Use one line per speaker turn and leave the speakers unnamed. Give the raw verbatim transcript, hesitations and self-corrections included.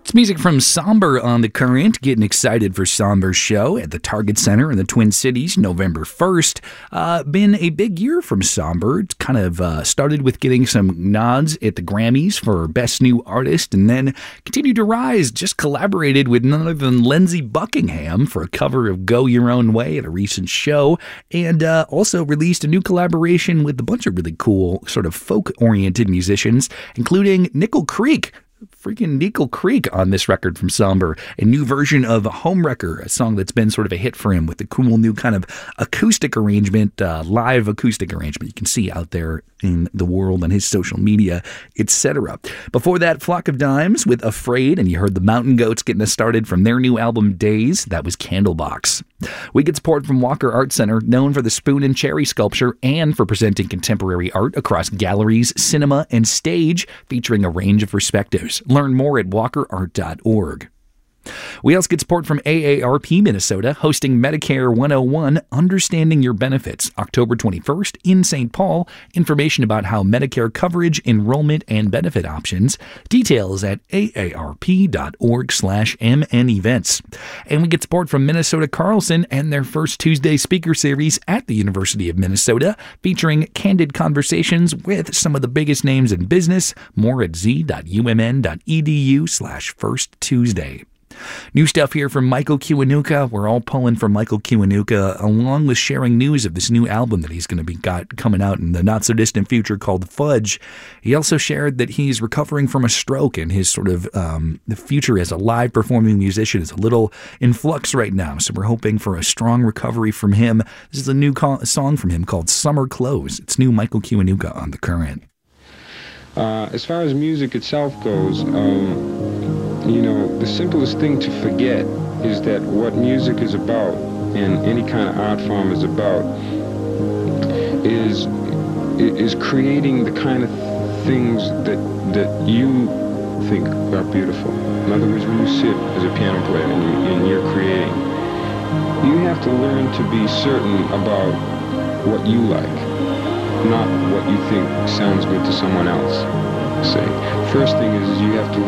It's music from Somber on The Current. Getting excited for Somber's show at the Target Center in the Twin Cities, November first. Uh, been a big year from Somber. It kind of uh, started with getting some nods at the Grammys for Best New Artist, and then continued to rise. Just collaborated with none other than Lindsey Buckingham for a cover of Go Your Own Way at a recent show, and uh, also released a new collaboration with a bunch of really cool sort of folk-oriented musicians, including Nickel Creek. Freaking Nickel Creek on this record from Somber, a new version of Homewrecker, a song that's been sort of a hit for him with the cool new kind of acoustic arrangement, uh, live acoustic arrangement you can see out there in the world on his social media, et cetera. Before that, Flock of Dimes with Afraid, and you heard the Mountain Goats getting us started from their new album Days. That was Candlebox. We get support from Walker Art Center, known for the spoon and cherry sculpture and for presenting contemporary art across galleries, cinema, and stage, featuring a range of perspectives. Learn more at walker art dot org. We also get support from A A R P Minnesota, hosting Medicare one oh one, Understanding Your Benefits, October twenty-first in Saint Paul. Information about how Medicare coverage, enrollment, and benefit options. Details at A A R P dot org slash M N events. And we get support from Minnesota Carlson and their first Tuesday speaker series at the University of Minnesota, featuring candid conversations with some of the biggest names in business. More at z dot u m n dot e d u slash first Tuesday. New stuff here from Michael Kiwanuka. We're all pulling for Michael Kiwanuka, along with sharing news of this new album that he's going to be got coming out in the not-so-distant future called Fudge. He also shared that he's recovering from a stroke, and his sort of um, the future as a live performing musician is a little in flux right now, so we're hoping for a strong recovery from him. This is a new co- song from him called Summer Clothes. It's new Michael Kiwanuka on The Current.
Uh, as far as music itself goes, um... you know, the simplest thing to forget is that what music is about, and any kind of art form is about, is is creating the kind of things that that you think are beautiful. In other words, when you sit as a piano player and, you, and you're creating, you have to learn to be certain about what you like, not what you think sounds good to someone else. Say, first thing is you have to